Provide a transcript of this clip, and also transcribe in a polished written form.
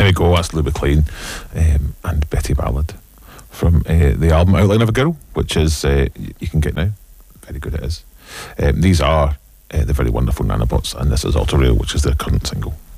Here we go, that's Lou McLean and Betty Ballard from the album Outline of a Girl, which is, you can get now. Very good it is. These are the very wonderful Nanobots, and this is Auto Rail, which is their current single.